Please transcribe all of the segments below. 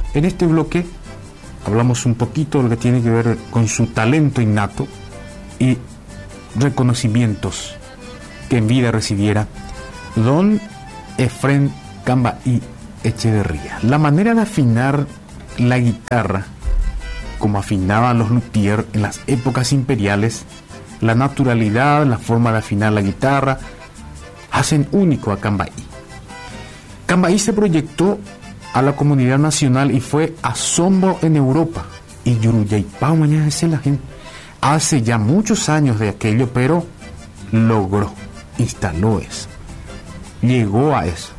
En este bloque hablamos un poquito de lo que tiene que ver con su talento innato y reconocimientos que en vida recibiera don Efrén Cambaí Echeverría. La manera de afinar la guitarra, como afinaban los luthiers en las épocas imperiales, la naturalidad, la forma de afinar la guitarra, hacen único a Cambaí. Cambaí se proyectó a la comunidad nacional y fue asombro en Europa. Y Yuruyaypao, mañana es la gente, hace ya muchos años de aquello, pero logró, instaló eso, llegó a eso,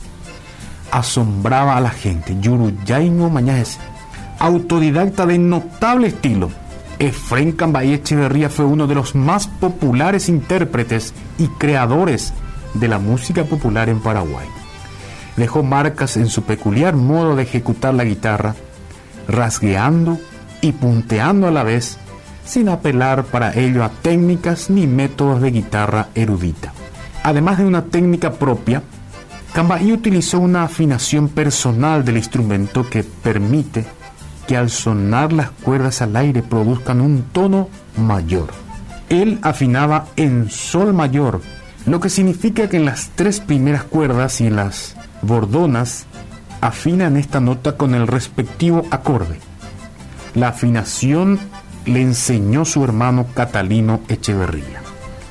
asombraba a la gente. Yuruyaino mañana es autodidacta de notable estilo. Efrén Cambaí Echeverría fue uno de los más populares intérpretes y creadores de la música popular en Paraguay. Dejó marcas en su peculiar modo de ejecutar la guitarra, rasgueando y punteando a la vez, sin apelar para ello a técnicas ni métodos de guitarra erudita. Además de una técnica propia, Cambaí utilizó una afinación personal del instrumento que permite que al sonar las cuerdas al aire produzcan un tono mayor. Él afinaba en sol mayor, lo que significa que en las tres primeras cuerdas y en las bordonas afinan esta nota con el respectivo acorde. La afinación le enseñó su hermano Catalino Echeverría.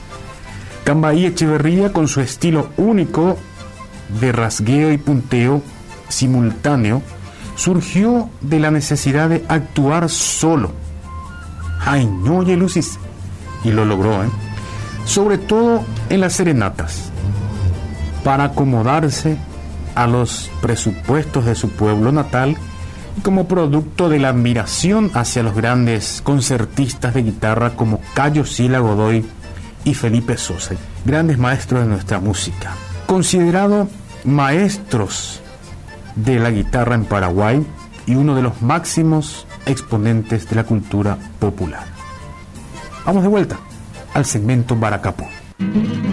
Cambaí Echeverría, con su estilo único de rasgueo y punteo simultáneo, surgió de la necesidad de actuar solo. ¡Ay, no, oye, Lucis! Y lo logró, sobre todo en las serenatas, para acomodarse a los presupuestos de su pueblo natal y como producto de la admiración hacia los grandes concertistas de guitarra como Cayo Sila Godoy y Felipe Sosa, grandes maestros de nuestra música, considerado maestros de la guitarra en Paraguay y uno de los máximos exponentes de la cultura popular. Vamos de vuelta al segmento Baracapú.